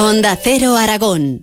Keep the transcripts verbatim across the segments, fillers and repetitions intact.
Onda Cero Aragón.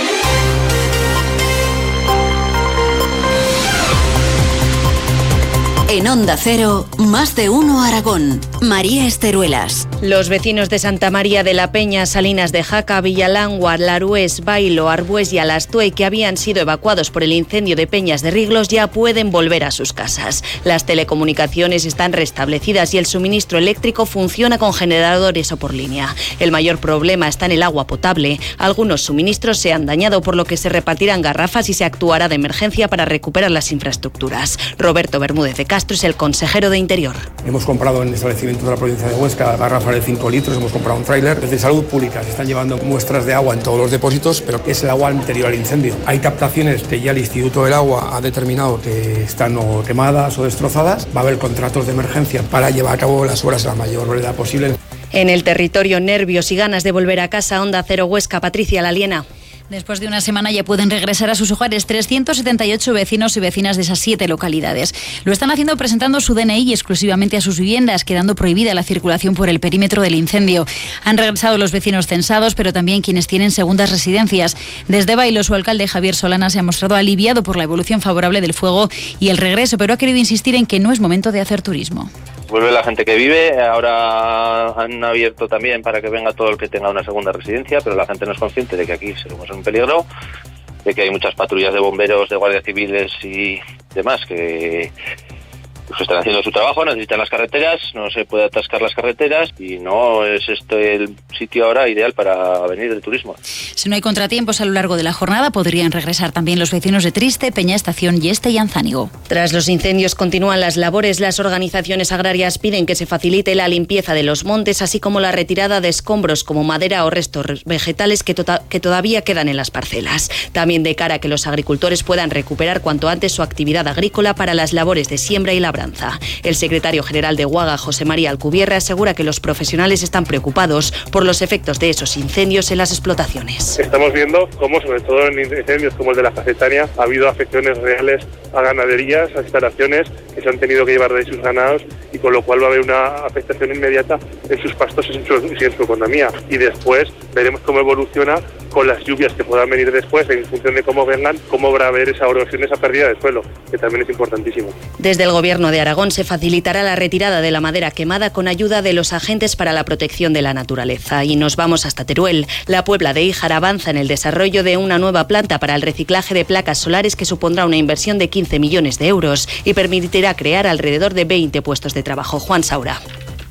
En Onda Cero, más de uno Aragón. María Esteruelas. Los vecinos de Santa María de la Peña, Salinas de Jaca, Villalangua, Larués, Bailo, Arbués y Alastue, que habían sido evacuados por el incendio de Peñas de Riglos, ya pueden volver a sus casas. Las telecomunicaciones están restablecidas y el suministro eléctrico funciona con generadores o por línea. El mayor problema está en el agua potable. Algunos suministros se han dañado, por lo que se repartirán garrafas y se actuará de emergencia para recuperar las infraestructuras. Roberto Bermúdez de Castro es el consejero de Interior. Hemos comprado en establecimientos de la provincia de Huesca garrafas de cinco litros, hemos comprado un tráiler. Desde Salud Pública se están llevando muestras de agua en todos los depósitos, pero es el agua anterior al incendio. Hay captaciones que ya el Instituto del Agua ha determinado que están o quemadas o destrozadas. Va a haber contratos de emergencia para llevar a cabo las obras a la mayor brevedad posible. En el territorio, nervios y ganas de volver a casa. Onda Cero Huesca, Patricia Laliena. Después de una semana ya pueden regresar a sus hogares trescientos setenta y ocho vecinos y vecinas de esas siete localidades. Lo están haciendo presentando su D N I exclusivamente a sus viviendas, quedando prohibida la circulación por el perímetro del incendio. Han regresado los vecinos censados, pero también quienes tienen segundas residencias. Desde Bailo, su alcalde Javier Solana se ha mostrado aliviado por la evolución favorable del fuego y el regreso, pero ha querido insistir en que no es momento de hacer turismo. Vuelve la gente que vive, ahora han abierto también para que venga todo el que tenga una segunda residencia, pero la gente no es consciente de que aquí seguimos en un peligro, de que hay muchas patrullas de bomberos, de guardias civiles y demás que pues están haciendo su trabajo, necesitan las carreteras, no se puede atascar las carreteras y no es este el sitio ahora ideal para venir de turismo. Si no hay contratiempos a lo largo de la jornada, podrían regresar también los vecinos de Triste, Peña Estación, Yeste y Anzánigo. Tras los incendios continúan las labores. Las organizaciones agrarias piden que se facilite la limpieza de los montes, así como la retirada de escombros como madera o restos vegetales que, to- que todavía quedan en las parcelas. También de cara a que los agricultores puedan recuperar cuanto antes su actividad agrícola para las labores de siembra y labranza. El secretario general de UAGA, José María Alcubierre, asegura que los profesionales están preocupados por los efectos de esos incendios en las explotaciones. Estamos viendo cómo, sobre todo en incendios como el de la Facetania, ha habido afecciones reales a ganaderías, a instalaciones que se han tenido que llevar de sus ganados y con lo cual va a haber una afectación inmediata en sus pastos y en su, y en su economía. Y después veremos cómo evoluciona con las lluvias que puedan venir después, en función de cómo vengan, cómo va a haber esa erosión, esa pérdida de suelo, que también es importantísimo. Desde el Gobierno de Aragón se facilitará la retirada de la madera quemada con ayuda de los agentes para la protección de la naturaleza. Y nos vamos hasta Teruel. La Puebla de Híjar avanza en el desarrollo de una nueva planta para el reciclaje de placas solares que supondrá una inversión de quince millones de euros y permitirá crear alrededor de veinte puestos de trabajo. Juan Saura.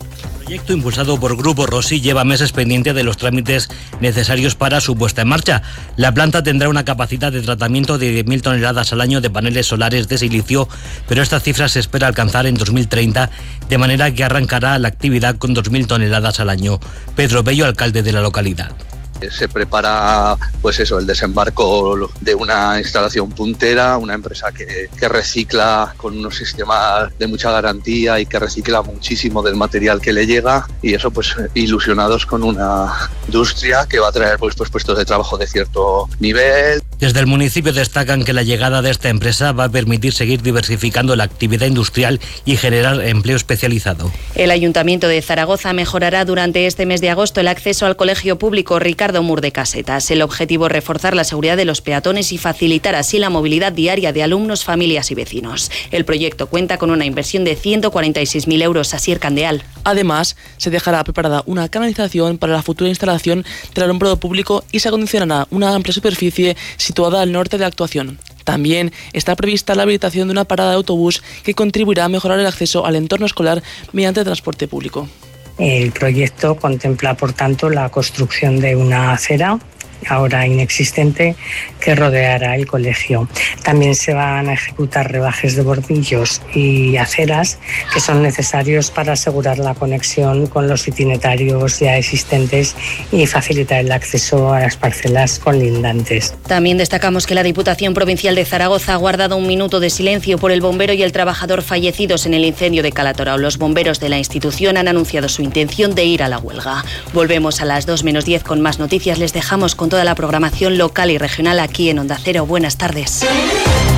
El proyecto impulsado por Grupo Rossi lleva meses pendiente de los trámites necesarios para su puesta en marcha. La planta tendrá una capacidad de tratamiento de diez mil toneladas al año de paneles solares de silicio, pero esta cifra se espera alcanzar en dos mil treinta, de manera que arrancará la actividad con dos mil toneladas al año. Pedro Bello, alcalde de la localidad. Se prepara, pues eso, el desembarco de una instalación puntera, una empresa que, que recicla con unos sistemas de mucha garantía y que recicla muchísimo del material que le llega, y eso pues ilusionados con una industria que va a traer pues, pues puestos de trabajo de cierto nivel. Desde el municipio destacan que la llegada de esta empresa va a permitir seguir diversificando la actividad industrial y generar empleo especializado. El Ayuntamiento de Zaragoza mejorará durante este mes de agosto el acceso al colegio público Ricardo Mur de Casetas. El objetivo es reforzar la seguridad de los peatones y facilitar así la movilidad diaria de alumnos, familias y vecinos. El proyecto cuenta con una inversión de ciento cuarenta y seis mil euros. Asier Candeal. Además, se dejará preparada una canalización para la futura instalación del alumbrado público y se acondicionará una amplia superficie situada al norte de la actuación. También está prevista la habilitación de una parada de autobús que contribuirá a mejorar el acceso al entorno escolar mediante transporte público. El proyecto contempla, por tanto, la construcción de una acera ahora inexistente que rodeará el colegio. También se van a ejecutar rebajes de bordillos y aceras que son necesarios para asegurar la conexión con los itinerarios ya existentes y facilitar el acceso a las parcelas colindantes. También destacamos que la Diputación Provincial de Zaragoza ha guardado un minuto de silencio por el bombero y el trabajador fallecidos en el incendio de Calatorao. Los bomberos de la institución han anunciado su intención de ir a la huelga. Volvemos a las dos menos diez con más noticias. Les dejamos con toda la programación local y regional aquí en Onda Cero. Buenas tardes.